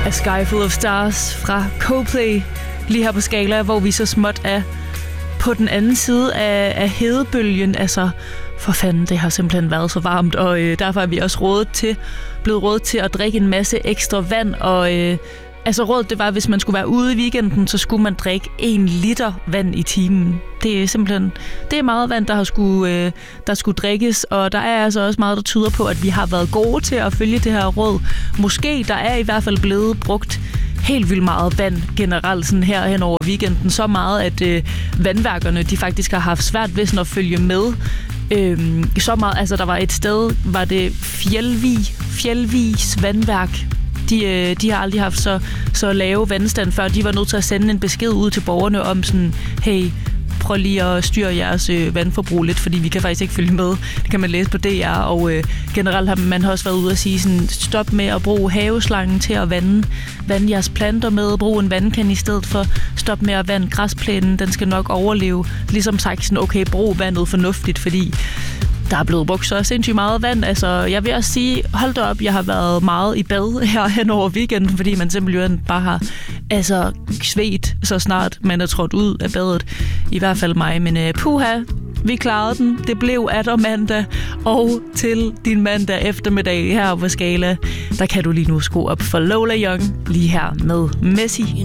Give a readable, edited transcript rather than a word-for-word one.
A Sky Full of Stars fra Coldplay, lige her på Skala, hvor vi så småt er på den anden side af hedebølgen. Altså, for fanden, det har simpelthen været så varmt, og derfor er vi også blevet rådet til at drikke en masse ekstra vand, og rådet det var, at hvis man skulle være ude i weekenden, så skulle man drikke 1 liter vand i timen. Det er simpelthen, det er meget vand, der skulle drikkes, og der er altså også meget, der tyder på, at vi har været gode til at følge det her råd. Måske der er i hvert fald blevet brugt helt vildt meget vand generelt sådan her hen over weekenden. Så meget, at vandværkerne de faktisk har haft svært ved sådan at følge med. Så meget, altså der var et sted, var det Fjeldvigs vandværk. De har aldrig haft så lave vandstand før. De var nødt til at sende en besked ud til borgerne om sådan, hey, prøv lige at styre jeres vandforbrug lidt, fordi vi kan faktisk ikke følge med. Det kan man læse på DR, og generelt har man også været ude at sige sådan, stop med at bruge haveslangen til at vande jeres planter med, brug en vandkande i stedet for, stop med at vande græsplænen, den skal nok overleve. Ligesom sagt sådan, okay, brug vandet fornuftigt, fordi der er blevet brugt så sindssygt meget vand. Altså, jeg vil også sige, hold da op, jeg har været meget i bad her hen over weekenden, fordi man simpelthen bare har svedt så snart man er trådt ud af badet. I hvert fald mig, men puha, vi klarede den. Det blev atter mandag, og til din mandag eftermiddag her på Skala, der kan du lige nu skrue op for Lola Young, lige her med Messi.